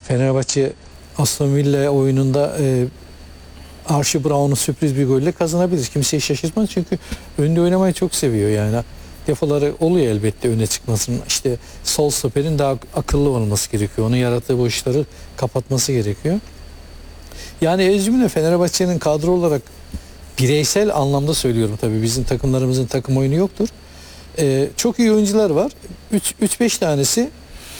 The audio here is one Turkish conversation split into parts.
Fenerbahçe Aston Villa oyununda Archie Brown'u sürpriz bir golle kazanabilir. Kimseyi şaşırtmaz çünkü önde oynamayı çok seviyor yani. Defaları oluyor elbette öne çıkmasının. İşte sol stoperin daha akıllı olması gerekiyor. Onun yarattığı boşlukları kapatması gerekiyor. Yani özümle Fenerbahçe'nin kadro olarak bireysel anlamda söylüyorum tabii. Bizim takımlarımızın takım oyunu yoktur. Çok iyi oyuncular var. 3-5 tanesi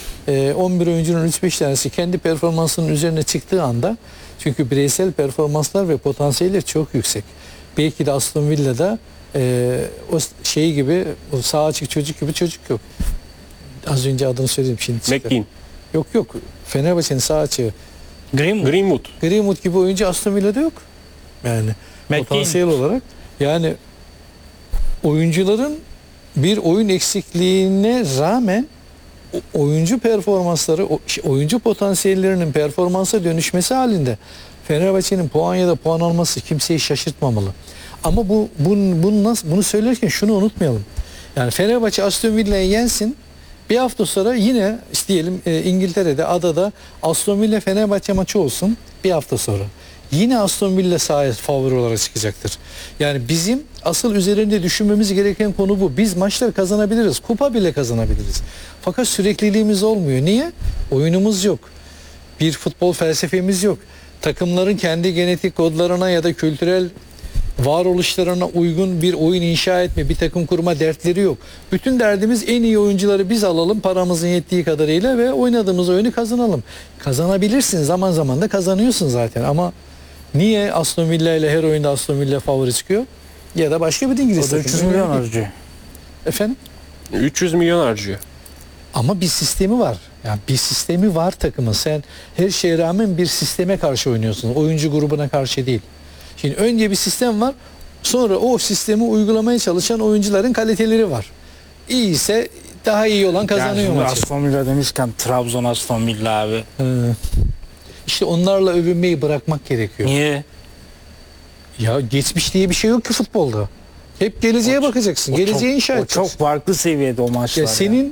11 oyuncunun 3-5 tanesi kendi performansının üzerine çıktığı anda, çünkü bireysel performanslar ve potansiyelleri çok yüksek. Belki de Aston Villa'da o şey gibi, o sağ açık çocuk gibi çocuk yok. Az önce adını söyledim şimdi. McKean. Yok. Fenerbahçe'nin sağ açığı Greenwood gibi oyuncu Aston Villa'da yok. Yani potansiyel olarak. Yani oyuncuların bir oyun eksikliğine rağmen oyuncu performansları, oyuncu potansiyellerinin performansa dönüşmesi halinde Fenerbahçe'nin puan ya da puan alması kimseyi şaşırtmamalı. Ama bunu söylerken şunu unutmayalım. Yani Fenerbahçe Aston Villa'yı yensin. Bir hafta sonra yine diyelim İngiltere'de, adada Aston Villa Fenerbahçe maçı olsun bir hafta sonra. Yine Aston Villa sahaya favori olarak çıkacaktır. Yani bizim asıl üzerinde düşünmemiz gereken konu bu. Biz maçlar kazanabiliriz. Kupa bile kazanabiliriz. Fakat sürekliliğimiz olmuyor. Niye? Oyunumuz yok. Bir futbol felsefemiz yok. Takımların kendi genetik kodlarına ya da kültürel varoluşlarına uygun bir oyun inşa etme, bir takım kurma dertleri yok. Bütün derdimiz en iyi oyuncuları biz alalım paramızın yettiği kadarıyla ve oynadığımız oyunu kazanalım. Kazanabilirsin, zaman zaman da kazanıyorsun zaten, ama niye Aston Villa ile her oyunda Aston Villa favori çıkıyor? Ya da başka bir İngiliz takımı. 300 milyon harcıyor. Efendim? 300 milyon harcıyor. Ama bir sistemi var. Yani bir sistemi var takımın. Sen her şeye rağmen bir sisteme karşı oynuyorsun. Oyuncu grubuna karşı değil. Şimdi önce bir sistem var. Sonra o sistemi uygulamaya çalışan oyuncuların kaliteleri var. İyi ise daha iyi olan kazanıyor yani maçı. Aston Villa demişken Trabzon Aston Villa abi. İşte onlarla övünmeyi bırakmak gerekiyor. Niye? Ya geçmiş diye bir şey yok ki futbolda. Hep geleceğe bakacaksın. Geleceği inşa edeceksin. O çok farklı seviyede o maçlar. Ya senin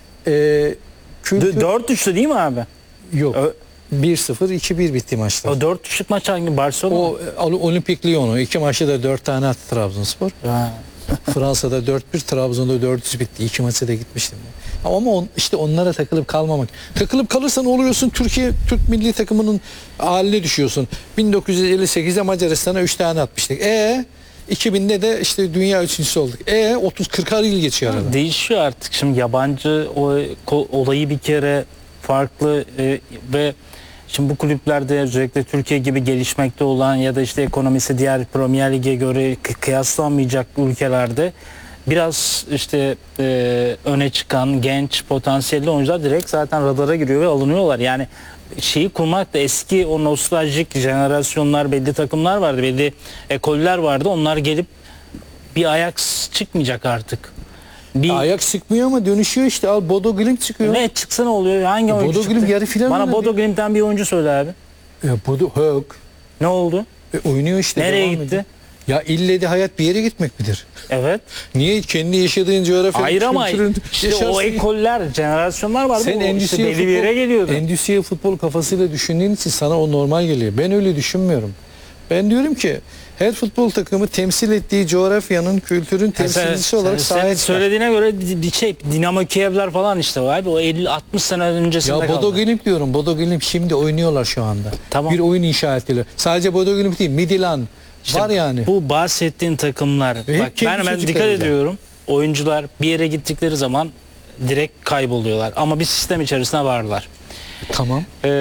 kültür... 4-3'tü değil mi abi? Yok. 1-0, 2-1 bitti maçlar. O 4-3'lük maç hangi? Barcelona? O Olimpik Lyon'u 2 maçta da 4 tane attı Trabzonspor. Fransa'da 4-1, Trabzon'da 4-3 bitti. 2 maça da gitmiştim. Ama işte onlara takılıp kalmamak. Takılıp kalırsan oluyorsun Türk milli takımının haline düşüyorsun. 1958'de Macaristan'a 3 tane atmıştık. 2000'de de işte dünya üçüncüsü olduk. 30-40 yıl geçiyor arada. Değişiyor artık. Şimdi yabancı olayı bir kere farklı ve şimdi bu kulüplerde özellikle Türkiye gibi gelişmekte olan ya da işte ekonomisi diğer Premier Lig'e göre kıyaslanmayacak ülkelerde biraz işte öne çıkan genç potansiyelli oyuncular direkt zaten radara giriyor ve alınıyorlar. Yani şeyi kurmak da, eski o nostaljik jenerasyonlar, belli takımlar vardı, belli ekoller vardı. Onlar gelip bir Ajax çıkmayacak artık. Ayak sıkmıyor ama dönüşüyor işte. Al Bodo Glimt çıkıyor. Ne çıksa ne oluyor? Hangi oyuncu Bodo Glimt yarı final Bana oynadı. Bodo Glimt'ten bir oyuncu söyle abi. Bodo Hög. Ne oldu? Oynuyor işte. Nereye devam gitti? ediyor. Ya ille de hayat bir yere gitmek midir? Evet. Niye kendi yaşadığın coğrafya Hayır ama işte o ekoller, jenerasyonlar vardı. Sen işte belli bir yere geliyordu. endüstriyel futbol kafasıyla düşündüğün için sana o normal geliyor. Ben öyle düşünmüyorum. Ben diyorum ki her futbol takımı temsil ettiği coğrafyanın, kültürün temsilcisi olarak sahaya çıkar. Söylediğine göre Dinamo Kiev'ler falan işte abi o 50-60 sene öncesinde ya kaldı. Bodo Glimt diyorum. Bodo Glimt şimdi oynuyorlar şu anda. Tamam. Bir oyun inşa ettiler. Sadece Bodo Glimt değil, Midtjylland İşte var yani. Bu bahsettiğin takımlar. Bak ben dikkat ediyorum. Oyuncular bir yere gittikleri zaman direkt kayboluyorlar. Ama bir sistem içerisinde varlar. Tamam.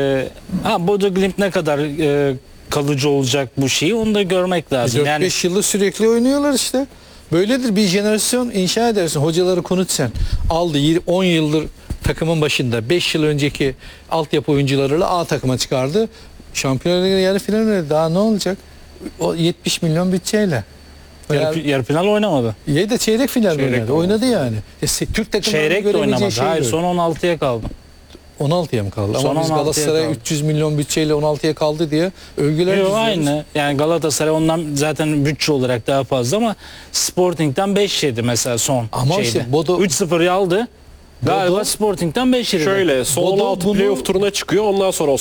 Bodo Glimt ne kadar kalıcı olacak bu şeyi onu da görmek lazım. 4-5 yıldır sürekli oynuyorlar işte. Böyledir, bir jenerasyon inşa edersin. Hocaları konut sen. Aldı 10 yıldır takımın başında. 5 yıl önceki altyapı oyuncularıyla A takıma çıkardı. Şampiyonlar Ligi'ne yarı final oynadı. Daha ne olacak? O 70 milyon bütçeyle. Yarı final oynamadı. Ya da çeyrek final oynadı. Oynadı yani. Türk takımlarının Çeyrek de oynamadı. Hayır, son 16'ya kaldı. 16'ya mı kaldı? Son ama biz Galatasaray 300 milyon bütçeyle 16'ya kaldı diye övgüler yüzüyoruz. Aynı. Yani Galatasaray ondan zaten bütçe olarak daha fazla ama Sporting'den 5 yedi mesela son ama şeyde. Işte Bodo 3-0'ı aldı. Galiba Sporting'den 5 yedi. Şöyle son 16 playoff turuna çıkıyor. Ondan sonra